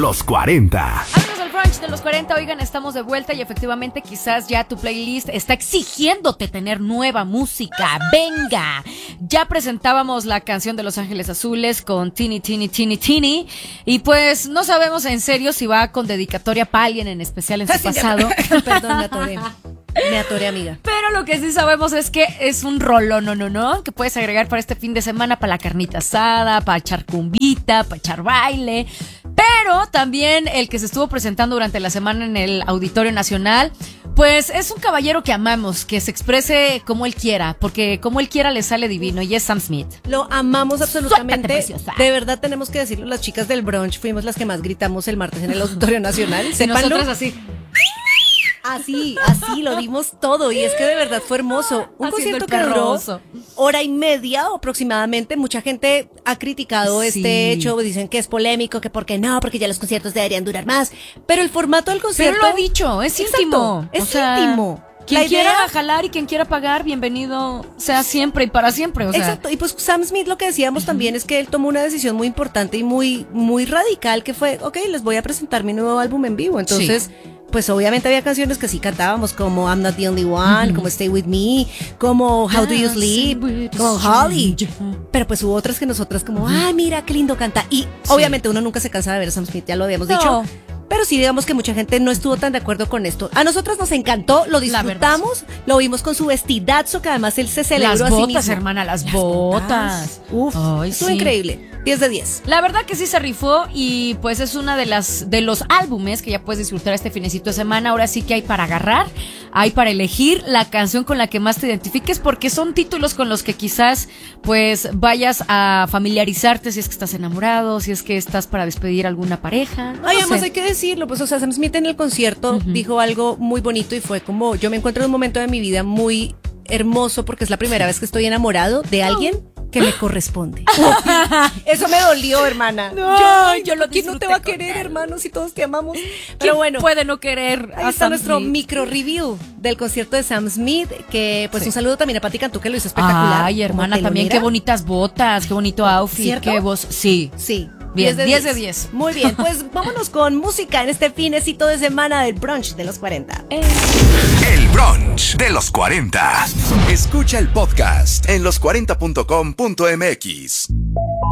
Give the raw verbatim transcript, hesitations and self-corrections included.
los cuarenta. Amigos del brunch de los cuarenta, oigan, estamos de vuelta y efectivamente quizás ya tu playlist está exigiéndote tener nueva música. ¡Venga! Ya presentábamos la canción de Los Ángeles Azules con Teeny, Teeny, Teeny, Teeny. Y pues no sabemos en serio si va con dedicatoria para alguien en especial en su pasado. Perdón, me atoré. Me atoré, amiga. Pero lo que sí sabemos es que es un rolón, no, no, no, que puedes agregar para este fin de semana, para la carnita asada, para echar cumbita, para echar baile. Pero también el que se estuvo presentando durante la semana en el Auditorio Nacional, pues es un caballero que amamos, que se exprese como él quiera, porque como él quiera le sale divino, y es Sam Smith. Lo amamos absolutamente. Suéltate, preciosa. De verdad tenemos que decirlo, las chicas del brunch fuimos las que más gritamos el martes en el Auditorio Nacional. Y nosotros así. Así, así, lo dimos todo y es que de verdad fue hermoso. Un Haciendo concierto el que duró perroso. hora y media aproximadamente. Mucha gente ha criticado Sí. este hecho, dicen que es polémico, que por qué no, porque ya los conciertos deberían durar más. Pero el formato del Pero concierto... lo ha dicho, es Exacto, íntimo. es O sea, íntimo. Quien La quiera idea- jalar y quien quiera pagar, bienvenido sea siempre y para siempre. O sea, Exacto, y pues Sam Smith lo que decíamos también es que él tomó una decisión muy importante y muy, muy radical, que fue, ok, les voy a presentar mi nuevo álbum en vivo. Entonces, pues obviamente había canciones que sí cantábamos, como I'm Not the Only One, Ujú. como Stay With Me, como How Do You Ah, Sleep, sí, como sí. Holly. Pero pues hubo otras que nosotras como, ay, mira, qué lindo canta. Y obviamente uno nunca se cansa de ver a Sam Smith, ya lo habíamos No. dicho. Pero sí, digamos que mucha gente no estuvo tan de acuerdo con esto. A nosotras nos encantó, lo La verdad, disfrutamos, lo vimos con su vestidazo, que además él se celebró las a sí botas, mismo. hermana, las, botas. Uf, Ay, estuvo sí. increíble. diez de diez. La verdad que sí se rifó y pues es una de las de los álbumes que ya puedes disfrutar este finecito de semana. Ahora sí que hay para agarrar, hay para elegir la canción con la que más te identifiques, porque son títulos con los que quizás pues vayas a familiarizarte si es que estás enamorado, si es que estás para despedir a alguna pareja. No Ay, lo además sé. hay que decirlo, pues, o sea, Sam Smith en el concierto dijo algo muy bonito y fue como, yo me encuentro en un momento de mi vida muy hermoso porque es la primera vez que estoy enamorado de alguien que me corresponde. Eso me dolió, hermana. No, yo, yo lo ¿quién no te disfruté va a con querer, él. hermano, si todos te amamos? ¿Quién Pero bueno, puede no querer ahí a está Sam nuestro Smith? micro review del concierto de Sam Smith, que pues un saludo también a Patti Cantú, que lo hizo espectacular. Ay, como hermana, también telonera. qué bonitas botas, qué bonito outfit, ¿Cierto? qué voz. Sí. Sí. Bien, diez de diez. Muy bien, pues vámonos con música en este finecito de semana del brunch de los cuarenta. El brunch de los cuarenta. Escucha el podcast en los cuarenta punto com punto m x.